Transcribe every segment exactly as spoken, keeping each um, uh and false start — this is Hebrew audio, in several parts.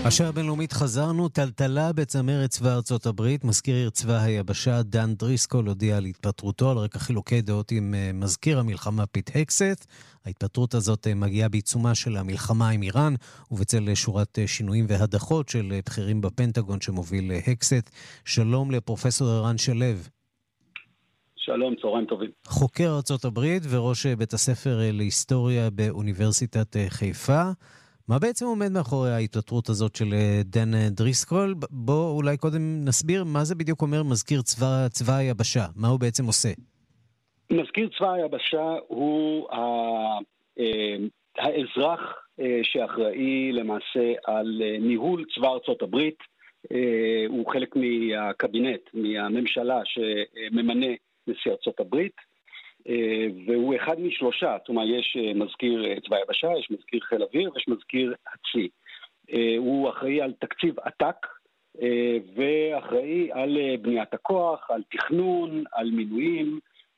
השעה הבינלאומית חזרנו, טלטלה בצמרת צבא ארצות הברית. מזכיר צבא היבשה דן דריסקול הודיע על התפטרותו על רקע חילוקי דעות עם מזכיר המלחמה פיט הקסת. ההתפטרות הזאת מגיעה בעיצומה של המלחמה עם איראן, ובצל שורת שינויים והדחות של בכירים בפנטגון שמוביל הקסת. שלום לפרופסור ערן שלו. שלום, צהריים טובים. חוקר ארצות הברית וראש בית הספר להיסטוריה באוניברסיטת חיפה. מה בעצם עומד מאחורי ההתפטרות הזאת של דן דריסקול? בוא אולי קודם נסביר מה זה בדיוק אומר מזכיר צבא, צבא היבשה. מה הוא בעצם עושה? מזכיר צבא היבשה הוא האזרח שאחראי למעשה על ניהול צבא ארצות הברית. הוא חלק מהקבינט, מהממשלה שממנה נשיא ארצות הברית. והוא אחד משלושה, זאת אומרת, יש מזכיר צבא היבשה, יש מזכיר חיל אוויר ויש מזכיר הצי. הוא אחראי על תקציב עתק, ואחראי על בניית הכוח, על תכנון, על מינויים.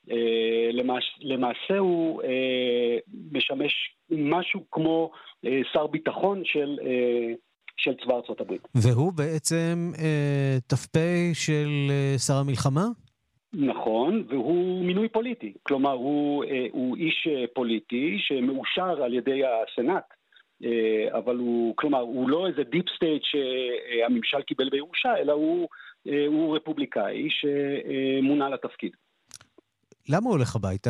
למעשה הוא משמש משהו כמו שר ביטחון של, של צבא ארצות הברית. והוא בעצם ת"פ של שר המלחמה? נכון, והוא מינוי פוליטי. כלומר, הוא, הוא איש פוליטי שמאושר על ידי הסנאט, אבל הוא, כלומר, הוא לא איזה דיפ סטייט שהממשל קיבל בירושה, אלא הוא, הוא רפובליקאי שמונה לתפקיד. למה הוא הולך הביתה?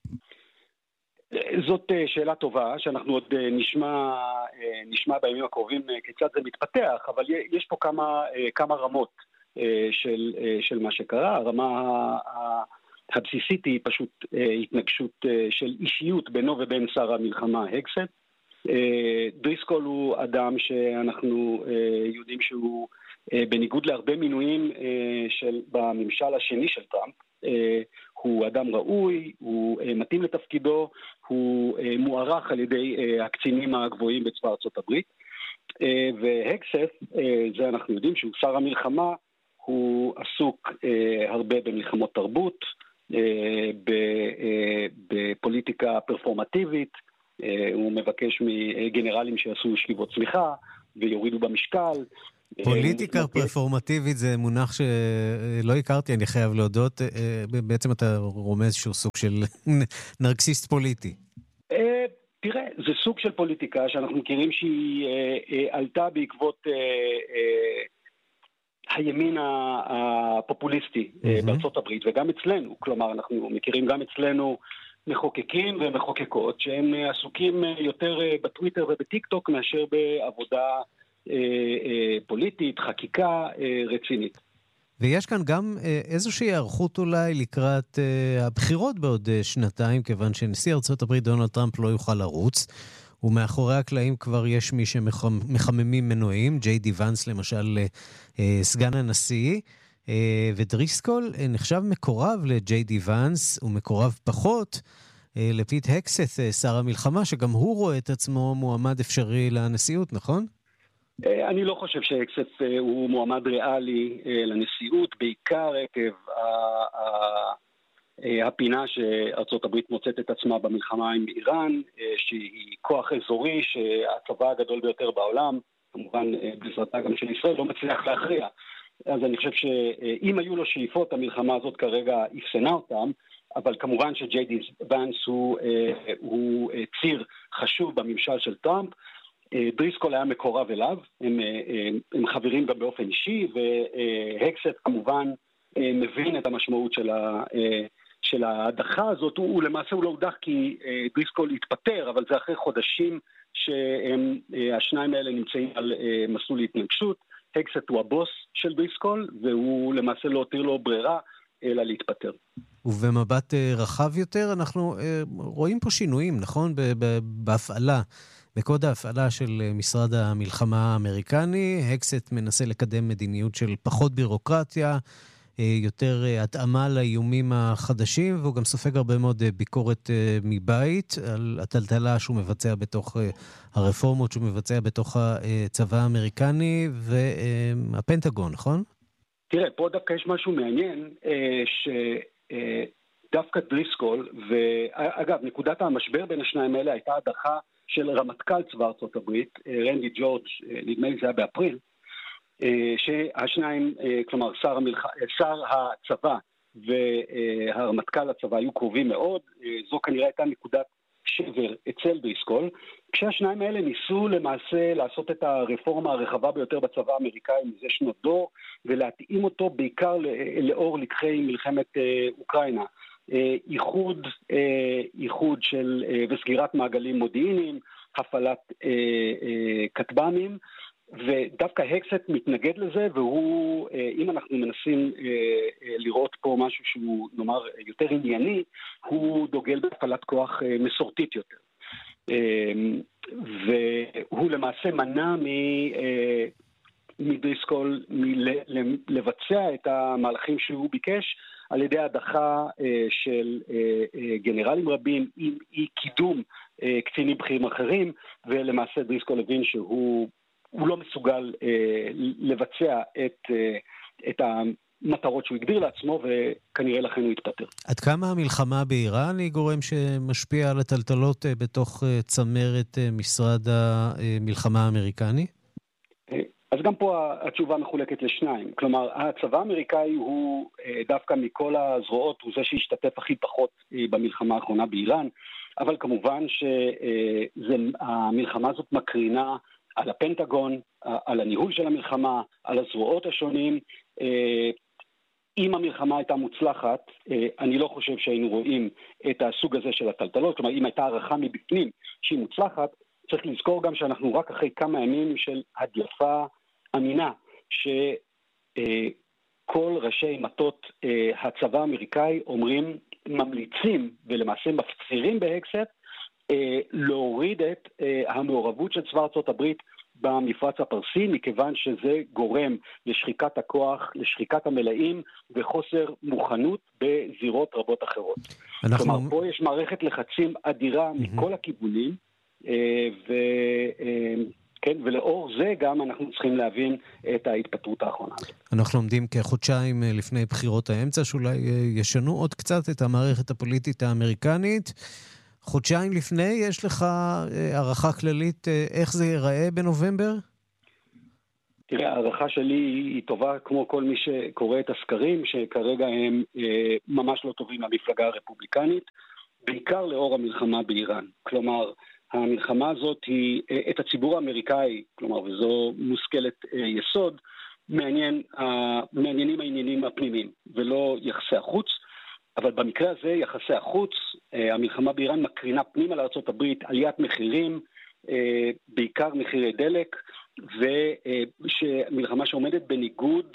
זאת שאלה טובה, שאנחנו עוד נשמע, נשמע בימים הקרובים כיצד זה מתפתח, אבל יש פה כמה, כמה רמות. של, של מה שקרה. הרמה הבסיסית היא פשוט התנגשות של אישיות בינו ובין שר המלחמה הקסת. דריסקול הוא אדם שאנחנו יודעים שהוא בניגוד להרבה מינויים של, בממשל השני של טראמפ, הוא אדם ראוי, הוא מתאים לתפקידו, הוא מוערך על ידי הקצינים הגבוהים בצבא ארצות הברית. והקסת, זה אנחנו יודעים שהוא שר המלחמה, הוא עסוק אה, הרבה במלחמות תרבות, אה, בפוליטיקה פרפורמטיבית, אה, הוא מבקש מגנרלים שיעשו שכיבות צמיחה ויורידו במשקל. פוליטיקה אה, פרפורמטיבית זה מונח שלא הכרתי, אני חייב להודות. אה, בעצם אתה רומז שהוא סוג של נרקסיסט פוליטי. אה, תראה, זה סוג של פוליטיקה שאנחנו מכירים שהיא אה, אה, עלתה בעקבות... אה, אה, הימין הפופוליסטי mm-hmm. בארצות הברית, וגם אצלנו. כלומר, אנחנו מכירים גם אצלנו מחוקקים ומחוקקות, שהם עסוקים יותר בטוויטר ובטיק טוק, מאשר בעבודה אה, אה, פוליטית, חקיקה אה, רצינית. ויש כאן גם אה, איזושהי הערכות אולי לקראת אה, הבחירות בעוד אה, שנתיים, כיוון שנשיא ארצות הברית דונלד טראמפ לא יוכל לרוץ, ומאחורי הקלעים כבר יש מי שמחממים מנועים, ג'יי די ונס למשל, סגן הנשיא, ודריסקול נחשב מקורב לג'יי די ונס, ומקורב פחות לפיט הקסת, שר המלחמה, שגם הוא רואה את עצמו מועמד אפשרי לנשיאות, נכון? אני לא חושב שהקסת הוא מועמד ריאלי לנשיאות, בעיקר עקב הפינה שארצות הברית מוצאת את עצמה במלחמה עם איראן, שהיא כוח אזורי שהצבא הגדול ביותר בעולם, כמובן בעזרתה גם של ישראל, לא מצליח להכריע. אז אני חושב שאם היו לו שאיפות, המלחמה הזאת כרגע אפסנה אותם, אבל כמובן שג'יי די ונס הוא, הוא ציר חשוב בממשל של טראמפ. דריסקול היה מקורב אליו, הם, הם חברים גם באופן אישי, והקסת כמובן מבין את המשמעות של ה... של ההדחה הזאת. הוא, הוא למעשה הוא לא הודח כי אה, דריסקול התפטר, אבל זה אחרי חודשים שהשניים האלה נמצאים על אה, מסלול התנגשות. הקסת הוא הבוס של דריסקול, והוא למעשה לא הותיר לו ברירה אלא להתפטר. ובמבט אה, רחב יותר, אנחנו אה, רואים פה שינויים, נכון? בהפעלה, בקוד ההפעלה של משרד המלחמה האמריקני. הקסת מנסה לקדם מדיניות של פחות בירוקרטיה, יותר התאמה לאיומים החדשים, והוא גם סופג הרבה מאוד ביקורת מבית על הטלטלה שהוא מבצע בתוך הרפורמות שהוא מבצע בתוך הצבא האמריקני והפנטגון, נכון? תראה, פה דווקא יש משהו מעניין, שדווקא דריסקול, ואגב, נקודת המשבר בין השניים האלה הייתה הדחה של רמטכ"ל צבא ארצות הברית, רנדי ג'ורג', נדמה לי זה היה באפריל, שהשניים, כלומר שר, המלח... שר הצבא והרמטכ"ל הצבא היו קרובים מאוד. זו כנראה הייתה נקודת שבר אצל דריסקול, כשהשניים האלה ניסו למעשה לעשות את הרפורמה הרחבה ביותר בצבא האמריקאי מזה שנות דור, ולהתאים אותו בעיקר לאור לקחי מלחמת אוקראינה. איחוד, איחוד של וסגירת מעגלים מודיעיניים, הפעלת כטב"מים, ודווקא הקסט מתנגד לזה, והוא, אם אנחנו מנסים לראות פה משהו שהוא נאמר יותר ענייני, הוא דוגל בהפעלת כוח מסורתית יותר. והוא למעשה מנע מדריסקול לבצע את המהלכים שהוא ביקש, על ידי הדחה של גנרלים רבים עם אי קידום קצינים בכירים אחרים, ולמעשה דריסקול הבין שהוא הוא לא מסוגל לבצע את, את המטרות שהוא הגדיר לעצמו, וכנראה לכן הוא יתפטר. עד כמה המלחמה באיראן היא גורם שמשפיע על הטלטלות בתוך צמרת משרד המלחמה האמריקני? אז גם פה התשובה מחולקת לשניים. כלומר, הצבא האמריקאי הוא דווקא מכל הזרועות, הוא זה שהשתתף הכי פחות במלחמה האחרונה באיראן, אבל כמובן שהמלחמה הזאת מקרינה על הפנטגון, על הניהול של המלחמה, על הזרועות השונים. אם המלחמה הייתה מוצלחת, אני לא חושב שהיינו רואים את הסוג הזה של הטלטלות, כלומר, אם הייתה הערכה מבפנים שהיא מוצלחת, צריך לזכור גם שאנחנו רק אחרי כמה ימים של הדלפה אמינה, שכל ראשי מטות הצבא האמריקאי אומרים, ממליצים ולמעשה מפצירים בהקסט, להוריד את המעורבות של צבא ארצות הברית במפרץ הפרסי, מכיוון שזה גורם לשחיקת הכוח, לשחיקת המלאים וחוסר מוכנות בזירות רבות אחרות. אנחנו... כלומר, פה יש מערכת לחצים אדירה mm-hmm. מכל הכיוונים, ו... כן, ולאור זה גם אנחנו צריכים להבין את ההתפטרות האחרונה. אנחנו עומדים כחודשיים לפני בחירות האמצע, שאולי ישנו עוד קצת את המערכת הפוליטית האמריקנית. חודשיים לפני, יש לך הערכה כללית איך זה ייראה בנובמבר? תראה, הערכה שלי היא טובה כמו כל מי שקורא את הסקרים, שכרגע הם ממש לא טובים למפלגה הרפובליקנית, בעיקר לאור המלחמה באיראן. כלומר, המלחמה הזאת היא, את הציבור האמריקאי, כלומר, וזו מושכלת יסוד, מעניין, מעניינים העניינים הפנימיים, ולא יחסי החוץ. אבל במקרה הזה, יחסי החוץ, המלחמה באיראן מקרינה פנימה לארצות הברית, עליית מחירים, בעיקר מחירי דלק, ומלחמה שעומדת בניגוד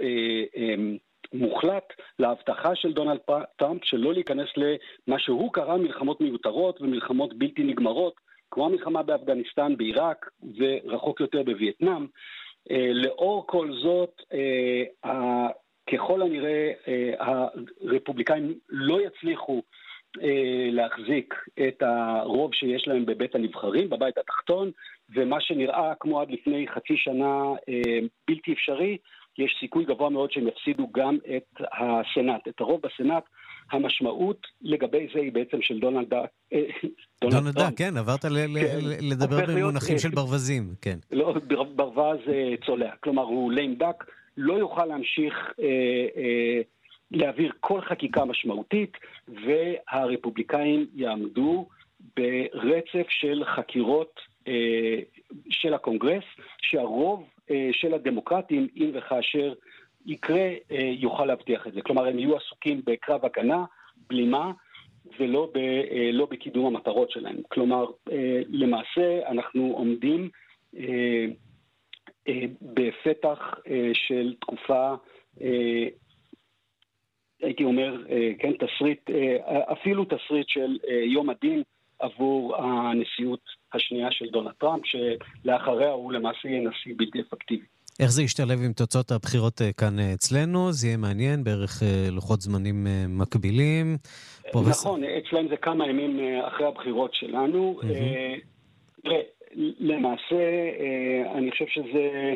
מוחלט להבטחה של דונלד טראמפ, שלא להיכנס למה שהוא קרא מלחמות מיותרות ומלחמות בלתי נגמרות, כמו המלחמה באפגניסטן, בעיראק, ורחוק יותר בווייטנאם. לאור כל זאת, ככל הנראה הרפובליקאים לא יצליחו להחזיק את הרוב שיש להם בבית הנבחרים, בבית התחתון, ומה שנראה כמו עד לפני חצי שנה בלתי אפשרי, יש סיכוי גבוה מאוד שהם יפסידו גם את הסנאט, את הרוב בסנאט. המשמעות לגבי זה היא בעצם של דונלד דאק. דונלד דאק, כן, עברת לדבר במונחים של ברווזים, כן. לא, ברווז צולע, כלומר הוא ליים דאק, לא יוכל להמשיך להעביר כל חקיקה משמעותית, והרפובליקאים יעמדו ברצף של חקירות של הקונגרס, שהרוב של הדמוקרטים, אם וכאשר יקרה, יוכל להבטיח את זה. כלומר, הם יהיו עסוקים בקרב הגנה, בלימה, ולא ב, לא בקידום המטרות שלהם. כלומר, למעשה אנחנו עומדים בפתח של תקופה, הייתי אומר, כן, תסריט, אפילו תסריט של יום הדין עבור הנשיאות השנייה של דונלד טראמפ, שלאחריה הוא למעשה יהיה נשיא בלתי אפקטיבי. איך זה ישתלב עם תוצאות הבחירות כאן אצלנו? זה יהיה מעניין, בערך לוחות זמנים מקבילים. נכון, אצלנו זה כמה ימים אחרי הבחירות שלנו. למעשה, אני חושב שזה...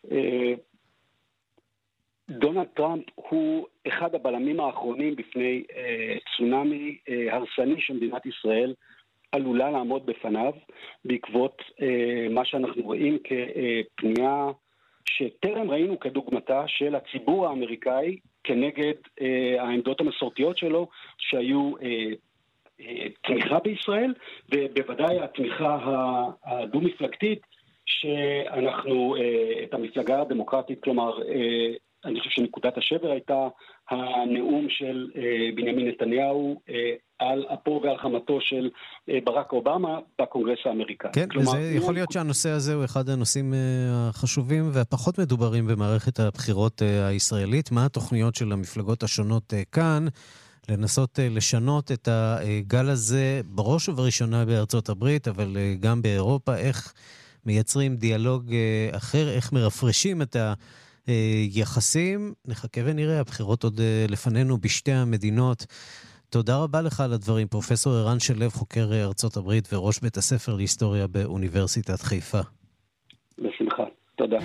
דונלד טראמפ הוא אחד הבלמים האחרונים בפני צונאמי הרסני שמדינת ישראל עלולה לעמוד בפניו בעקבות אה, מה שאנחנו רואים כפנייה שטרם ראינו כדוגמתה של הציבור האמריקאי כנגד אה, העמדות המסורתיות שלו שהיו אה, אה, תמיכה בישראל, ובוודאי התמיכה הדו-מפלגתית שאנחנו, אה, את המפלגה הדמוקרטית, כלומר אה, אני חושב שנקודת השבר הייתה הנאום של אה, בנימין נתניהו אה, על אפו ועל חמתו של אה, ברק אובמה בקונגרס האמריקאי. כן, כלומר, וזה יכול להיות שהנושא הזה הוא אחד הנושאים אה, החשובים והפחות מדוברים במערכת הבחירות אה, הישראלית. מה התוכניות של המפלגות השונות אה, כאן לנסות אה, לשנות את הגל הזה בראש ובראשונה בארצות הברית, אבל אה, גם באירופה, איך מייצרים דיאלוג אה, אחר, איך מרפרשים את ה... יחסים, נחכה ונראה, הבחירות עוד לפנינו בשתי המדינות. תודה רבה לך על הדברים, פרופסור ערן שלו, חוקר ארצות הברית וראש בית הספר להיסטוריה באוניברסיטת חיפה. בשמחה, תודה.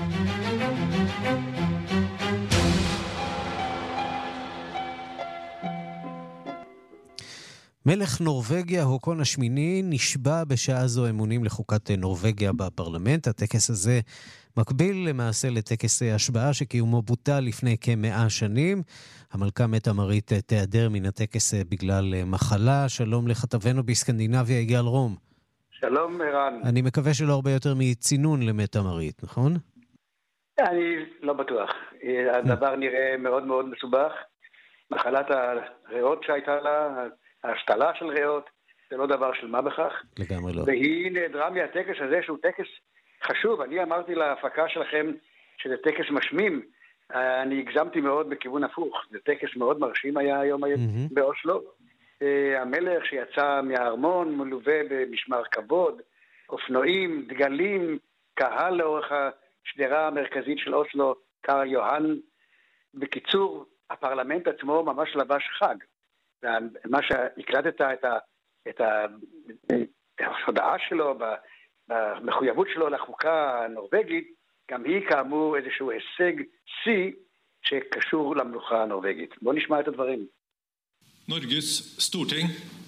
מלך נורווגיה הוקון השמיני נשבע בשעה זו אמונים לחוקת נורווגיה בפרלמנט. הטקס הזה מקביל למעשה לטקס השבעה שקיומו בוטל לפני כמאה שנים. המלכה מטה מרית תיעדר מן הטקס בגלל מחלה. שלום לכתבנו בסקנדינביה יגאל רום. שלום ערן. אני מקווה שלא הרבה יותר מצינון למטה מרית, נכון? אני לא בטוח. הדבר נראה מאוד מאוד מסובך. מחלת הריאות שהייתה לה, ההשתלה של ריאות, זה לא דבר של מה בכך. לגמרי לא. והיא נעדרה מהטקס הזה שהוא טקס חשוב. אני אמרתי להפקה שלכם שזה טקס משמים. אני הגזמתי מאוד בכיוון הפוך. זה טקס מאוד מרשים היה היום mm-hmm. באוסלו. המלך שיצא מהארמון מלווה במשמר כבוד, אופנועים, דגלים, קהל לאורך השדרה המרכזית של אוסלו, קרל יוהן. בקיצור, הפרלמנט עצמו ממש לבש חג. מה שהקלטת את, ה, את ההודעה שלו, במחויבות שלו לחוקה הנורווגית, גם היא כאמור איזשהו הישג C שקשור למלוכה הנורווגית. בואו נשמע את הדברים. Norges Storting.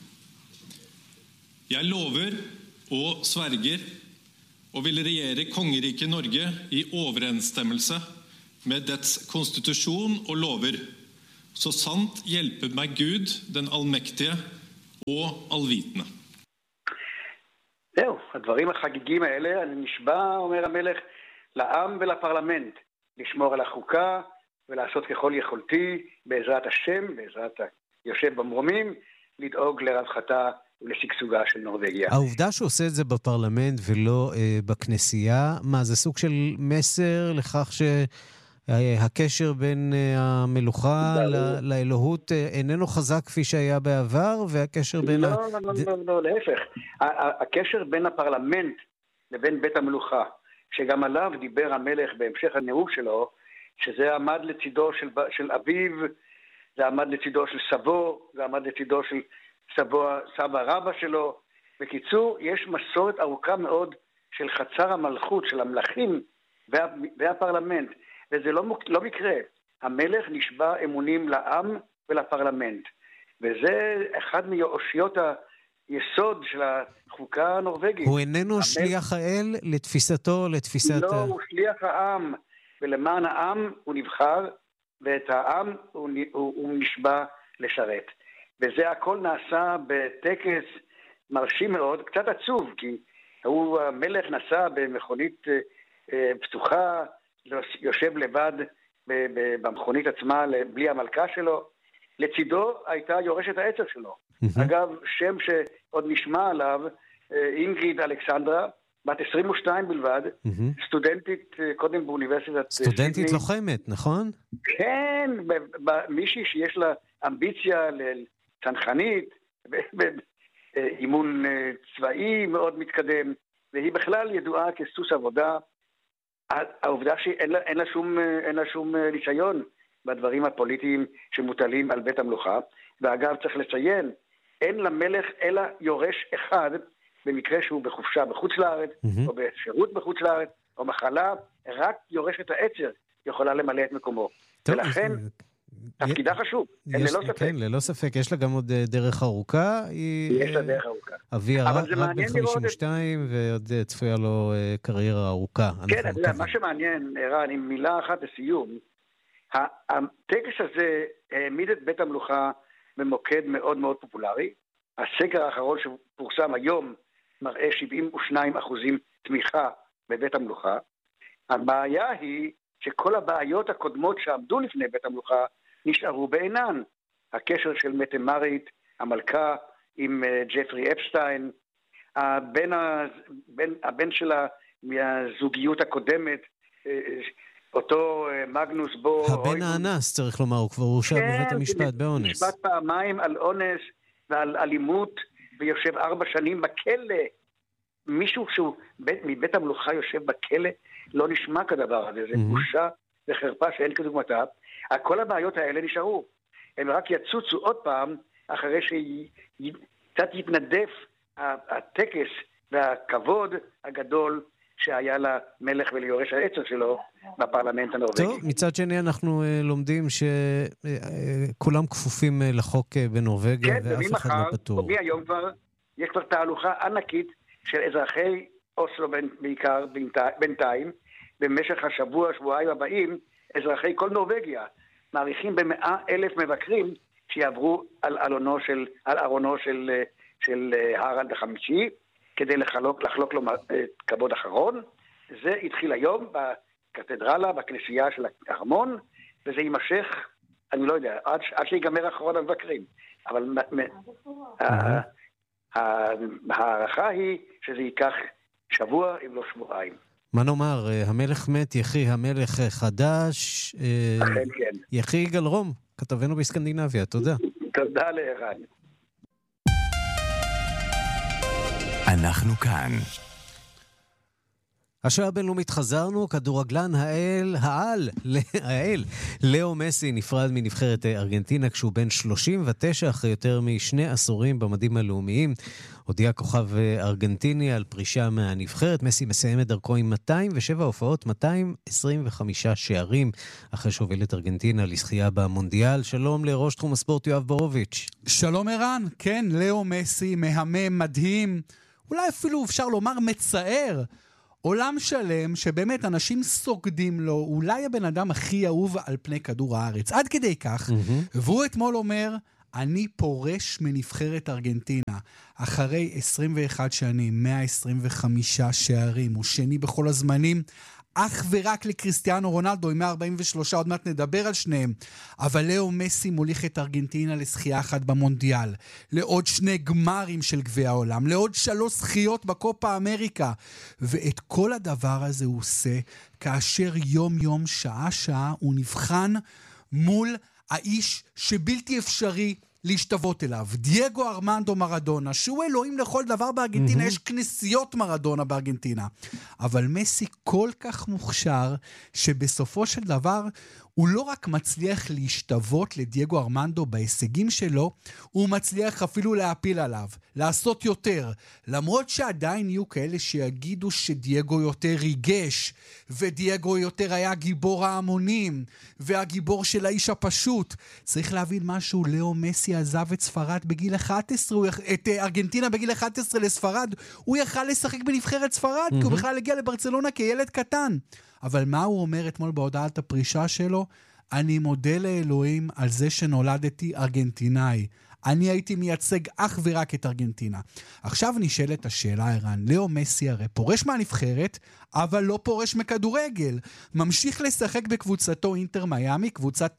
Jeg lover og sverger og vil regjere kongeriket Norge i overensstemmelse med dets konstitusjon og lover. Så sant hjelper meg Gud, den allmektige og allvitende. זהו, הדברים החגיגים האלה, אני נשבע, אומר המלך, לעם ולפרלמנט, לשמור על החוקה ולעשות ככל יכולתי בעזרת השם, בעזרת היושב במרומים, לדאוג לרווחתה ולשגשוגה של נורווגיה. העובדה שהוא עושה את זה בפרלמנט ולא אה, בכנסייה, מה זה סוג של מסר לכך ש... הקשר בין המלוכה לאלוהות איננו חזק כפי שהיה בעבר, והקשר בין... לא, לא, לא, לא, להפך. הקשר בין הפרלמנט לבין בית המלוכה, שגם עליו דיבר המלך בהמשך הנאום שלו, שזה עמד לצידו של, של אביו, זה עמד לצידו של סבו, זה עמד לצידו של סבו, סבא רבא שלו. בקיצור, יש מסורת ארוכה מאוד של חצר המלכות, של המלכים וה, והפרלמנט. וזה לא, לא מקרה. המלך נשבע אמונים לעם ולפרלמנט. וזה אחד מאושיות היסוד של החוקה הנורווגית. הוא איננו המלך... שליח האל לתפיסתו, לתפיסת... לא, הוא שליח העם. ולמען העם הוא נבחר, ואת העם הוא, הוא, הוא נשבע לשרת. וזה הכל נעשה בטקס מרשים מאוד, קצת עצוב, כי הוא, המלך נסע במכונית אה, פתוחה, יושב לבד במכונית עצמה בלי המלכה שלו. לצידו הייתה יורשת העצר שלו. Mm-hmm. אגב, שם שעוד נשמע עליו, אינגריד אלכסנדרה, בת עשרים ושתיים בלבד, mm-hmm. סטודנטית קודם באוניברסיטת... סטודנטית סידני. לוחמת, נכון? כן, מישהי שיש לה אמביציה לצנחנית, אימון צבאי מאוד מתקדם, והיא בכלל ידועה כסוס עבודה. העובדה שאין לה, אין לה שום, אין לה שום ניסיון בדברים הפוליטיים שמוטלים על בית המלוכה. ואגב, צריך לציין, אין למלך אלא יורש אחד, במקרה שהוא בחופשה בחוץ לארץ, mm-hmm. או בשירות בחוץ לארץ, או מחלה, רק יורשת העצר יכולה למלא את מקומו. טוב, ולכן... תפקידה חשוב, ללא ספק. כן, ללא ספק. יש לה גם עוד דרך ארוכה. יש לה דרך ארוכה. אביה רק בן חמישים ושתיים, ועוד צפויה לו קריירה ארוכה. כן, מה שמעניין, ערן, עם מילה אחת לסיום, הטקס הזה העמיד את בית המלוכה במוקד מאוד מאוד פופולרי. הסקר האחרון שפורסם היום מראה שבעים ושניים אחוזים תמיכה בבית המלוכה. הבעיה היא שכל הבעיות הקודמות שעמדו לפני בית המלוכה נשארו בעינן. הקשר של מטמרית, המלכה, עם ג'פרי אפשטיין, הבן, הבן, הבן שלה מהזוגיות הקודמת, אותו מגנוס בו... הבן האנס, צריך לומר, הוא כבר הורשע בבית המשפט באונס. משפט פעמיים על אונס ועל אלימות, ויושב ארבע שנים בכלא. מישהו שהוא מבית המלוכה יושב בכלא, לא נשמע כדבר הזה. זה בושה וחרפה שאין כדוגמתה. כל הבעיות האלה נשארו. הם רק יצוצו עוד פעם, אחרי שקצת יתנדף הטקס והכבוד הגדול שהיה למלך וליורש העצר שלו בפרלמנט הנורווגי. טוב, מצד שני אנחנו uh, לומדים שכולם uh, כפופים uh, לחוק uh, בנורווגיה, כן, ואף אחד לא פטור. כן, ומהיום כבר, יש כבר תהלוכה ענקית של אזרחי אוסלו בעיקר בינתיים, במשך השבוע, שבועיים הבאים, אזרחי כל נורווגיה, מעריכים במאה אלף מבקרים שיעברו על ארונו של, על ארונו של, של הרלד החמישי, כדי לחלוק, לחלוק לו כבוד אחרון. זה התחיל היום בקתדרלה, בכנסייה של הארמון, וזה יימשך, אני לא יודע, עד, עד שיגמר אחרון המבקרים. אבל הערכה היא שזה ייקח שבוע, אם לא שבועיים. מה נאמר, המלך מת, יחי המלך חדש, אכן כן. יחי יגאל רום, כתבנו בסקנדינביה, תודה. תודה לערן. אנחנו כאן. השעה הבינלאומית חזרנו, כדורגלן האל, העל, האל, לאו מסי נפרד מנבחרת ארגנטינה כשהוא בן שלושים ותשע אחרי יותר משני עשורים במדים הלאומיים. הודיע כוכב ארגנטיני על פרישה מהנבחרת. מסי מסיים את דרכו עם מאתיים ושבע הופעות, מאתיים עשרים וחמישה שערים, אחרי שהוביל את ארגנטינה לזכייה במונדיאל. שלום לראש תחום הספורט יואב בורוביץ'. שלום ערן, כן, לאו מסי מהמם, מדהים, אולי אפילו אפשר לומר מצער. עולם שלם שבאמת אנשים סוגדים לו, אולי הבן אדם הכי אהוב על פני כדור הארץ. עד כדי כך, mm-hmm. והוא אתמול אומר, אני פורש מנבחרת ארגנטינה. אחרי עשרים ואחת שנים, מאה עשרים וחמישה שערים, הוא שני בכל הזמנים, אך ורק לקריסטיאנו רונלדו, עם מאה ארבעים ושלוש, עוד מעט נדבר על שניהם. אבל לאו מסי מוליך את ארגנטינה לזכייה אחת במונדיאל, לעוד שני גמרים של גביע העולם, לעוד שלוש זכיות בקופה אמריקה. ואת כל הדבר הזה הוא עושה, כאשר יום יום, שעה שעה, הוא נבחן מול האיש שבלתי אפשרי להשתוות אליו, דייגו ארמנדו מרדונה, שהוא אלוהים לכל דבר בארגנטינה, mm-hmm. יש כנסיות מרדונה בארגנטינה. אבל מסי כל כך מוכשר, שבסופו של דבר, הוא לא רק מצליח להשתוות לדייגו ארמנדו בהישגים שלו, הוא מצליח אפילו להפיל עליו, לעשות יותר, למרות שעדיין יהיו כאלה שיגידו שדייגו יותר ריגש, ודייגו יותר היה גיבור ההמונים, והגיבור של האיש הפשוט. צריך להבין משהו, לאו מסי עזב את ספרד בגיל אחת עשרה, את ארגנטינה בגיל אחת עשרה לספרד, הוא יכל לשחק בנבחרת ספרד, mm-hmm. כי הוא בכלל הגיע לברצלונה כילד קטן. אבל מה הוא אומר אתמול בהודעת הפרישה שלו? אני מודה לאלוהים על זה שנולדתי ארגנטינאי. אני הייתי מייצג אך ורק את ארגנטינה. עכשיו נשאלת השאלה, ערן, לאו מסי הרי פורש מהנבחרת, אבל לא פורש מכדורגל. ממשיך לשחק בקבוצתו אינטר מיאמי, קבוצת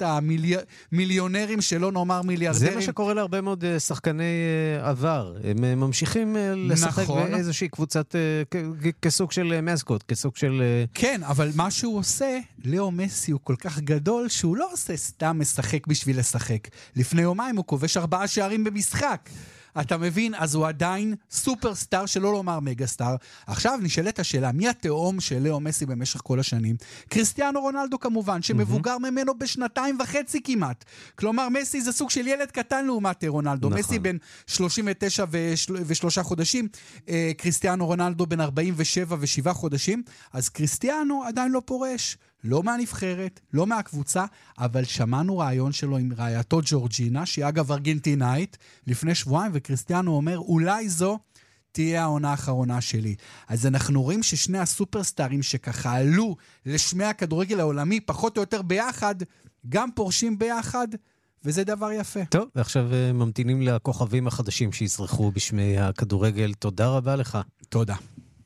המיליונרים שלא נאמר מיליארדרים. זה מה שקורה להרבה מאוד שחקני עבר. הם ממשיכים לשחק נכון. באיזושהי קבוצת, כסוג של מסקוט, כסוג של... כן, אבל מה שהוא עושה, לאו מסי הוא כל כך גדול, שהוא לא עושה סתם משחק בשביל לשחק. לפני יומיים הוא כובש ארבעה שערים במשחק. אתה מבין? אז הוא עדיין סופרסטאר, שלא לומר מגה-סטאר. עכשיו נשאלת השאלה, מי התאום של לאו מסי במשך כל השנים? קריסטיאנו רונלדו כמובן, שמבוגר ממנו בשנתיים וחצי כמעט. כלומר, מסי זה סוג של ילד קטן לעומת רונלדו. נכון. מסי בן שלושים ותשע ושלושה חודשים, קריסטיאנו רונלדו בן ארבעים ושבע ושבעה חודשים, אז קריסטיאנו עדיין לא פורש. לא מהנבחרת, לא מהקבוצה, אבל שמענו רעיון שלו עם רעייתו ג'ורג'ינה, שהיא אגב ארגנטינאית, לפני שבועיים, וקריסטיאנו אומר, אולי זו תהיה העונה האחרונה שלי. אז אנחנו רואים ששני הסופרסטארים שככה עלו לשמי הכדורגל העולמי, פחות או יותר ביחד, גם פורשים ביחד, וזה דבר יפה. טוב, ועכשיו ממתינים לכוכבים החדשים שיזרחו בשמי הכדורגל. תודה רבה לך. תודה.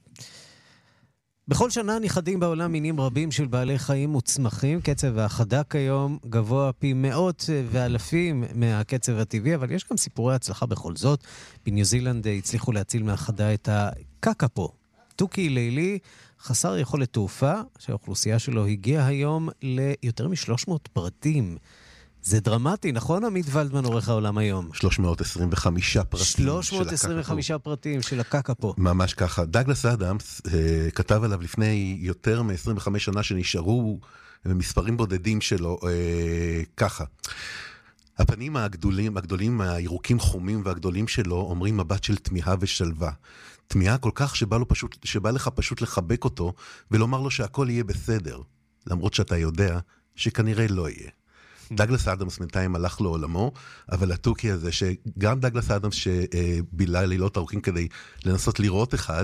בכל שנה נכחדים בעולם מינים רבים של בעלי חיים וצמחים. קצב ההחדה כיום גבוה פי מאות ואלפים מהקצב הטבעי, אבל יש גם סיפורי הצלחה בכל זאת. בניו זילנד הצליחו להציל מהחדה את הקקפו. תוכי לילי חסר יכולת תעופה, שהאוכלוסייה שלו הגיעה היום ליותר מ-שלוש מאות פרטים. זה דרמטי, נכון עמית ולדמן, עורך העולם היום? שלוש מאות עשרים וחמישה פרטים שלוש מאות עשרים וחמישה פרטים של הקקפו. ממש ככה. דאגלס אדמס אה, כתב עליו לפני יותר מ-עשרים וחמש שנה שנשארו מספרים בודדים שלו אה, ככה. הפנים הגדולים, הגדולים, הירוקים חומים והגדולים שלו אומרים מבט של תמיהה ושלווה. תמיהה כל כך שבא, לו פשוט, שבא לך פשוט לחבק אותו ולומר לו שהכל יהיה בסדר. למרות שאתה יודע שכנראה לא יהיה. דאגלס אדמס בינתיים הלך לעולמו, אבל התוכי הזה, שגם דאגלס אדמס שבילה לילות ארוכים כדי לנסות לראות אחד,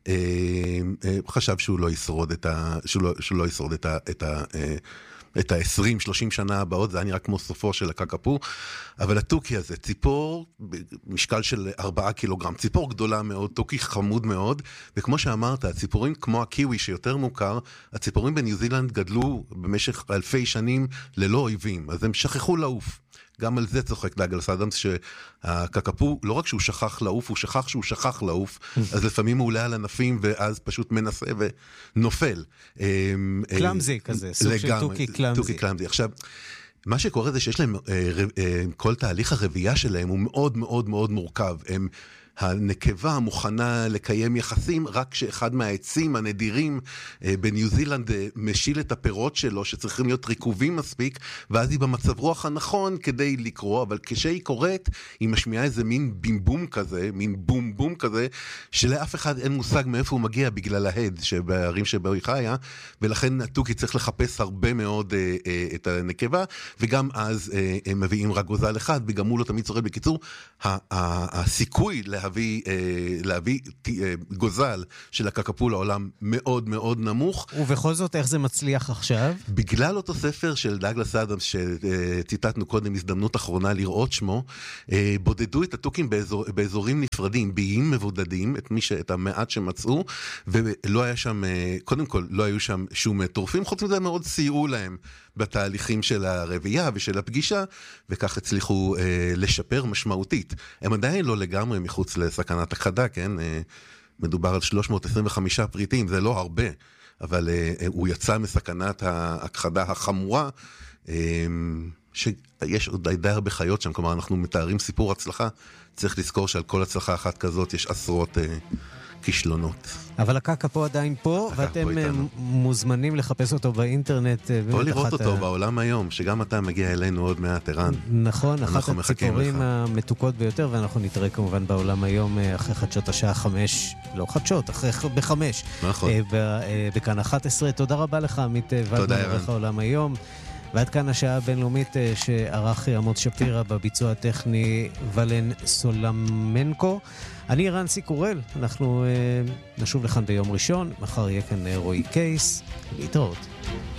חשב שהוא לא ישרוד את ה... שהוא לא, שהוא לא ישרוד את ה... את ה את ה-עשרים שלושים שנה הבאות, זה היה נראה כמו סופו של הקקפו, אבל התוכי הזה, ציפור, משקל של ארבעה קילוגרם, ציפור גדולה מאוד, תוכי חמוד מאוד, וכמו שאמרת, הציפורים כמו הקיווי שיותר מוכר, הציפורים בניו זילנד גדלו במשך אלפי שנים ללא אויבים, אז הם שכחו לעוף. גם על זה צוחק דאגלס אדמס, שהקקפו, לא רק שהוא שכח לעוף, הוא שכח שהוא שכח לעוף, אז לפעמים הוא עולה על ענפים, ואז פשוט מנסה ונופל. קלאמזי כזה, סוג של תוכי קלאמזי. תוכי קלאמזי. עכשיו, מה שקורה זה שיש להם, כל תהליך הרבייה שלהם הוא מאוד מאוד מאוד מורכב. הם... הנקבה מוכנה לקיים יחסים רק שאחד מהעצים הנדירים בניו זילנד משיל את הפירות שלו שצריכים להיות ריקובים מספיק, ואז היא במצב רוח הנכון כדי לקרוא, אבל כשהיא קוראת היא משמיעה איזה מין בימבום כזה, מין בום בום כזה, שלאף אחד אין מושג מאיפה הוא מגיע בגלל ההד שבערים שבו היא חיה, ולכן התוכי צריך לחפש הרבה מאוד את הנקבה, וגם אז הם מביאים רק גוזל אחד וגם הוא לא תמיד שורד. בקיצור, הסיכוי להביא להביא, להביא גוזל של הקקפו לעולם מאוד מאוד נמוך. ובכל זאת, איך זה מצליח עכשיו? בגלל אותו ספר של דאגלס אדמס, שציטטנו קודם, הזדמנות אחרונה לראות שמו, בודדו את התוכים באזור, באזורים נפרדים, ביים מבודדים, את, מי ש, את המעט שמצאו, ולא היה שם, קודם כל, לא היו שם שום טורפים, חוץ מזה מאוד סייעו להם בתהליכים של הרבייה ושל הפגישה, וכך הצליחו אה, לשפר משמעותית. הם עדיין לא לגמרי מחוץ לסכנת הכחדה, כן? אה, מדובר על שלוש מאות עשרים וחמישה פריטים, זה לא הרבה, אבל אה, הוא יצא מסכנת הכחדה החמורה, אה, שיש עוד די הרבה חיות שם, כלומר אנחנו מתארים סיפור הצלחה, צריך לזכור שעל כל הצלחה אחת כזאת יש עשרות אה, כישלונות. אבל הקקפו עדיין פה, ואתם מוזמנים לחפש אותו באינטרנט. או לראות אותו בעולם היום, שגם אתה מגיע אלינו עוד מעט, ערן. נכון, אחת הציפורים המתוקות ביותר, ואנחנו נתראה כמובן בעולם היום אחרי חדשות השעה חמש, לא חדשות, אחרי בחמש. נכון. בכאן אחת עשרה. תודה רבה לך, עמית ולדמן, עורך העולם היום. ועד כאן השעה הבינלאומית שערך עמוס שפירא, בביצוע הטכני ולן סולמנקו. אני ערן סיקורל, אנחנו נשוב לכאן ביום ראשון, מחר יהיה כאן רועי קייס, להתראות.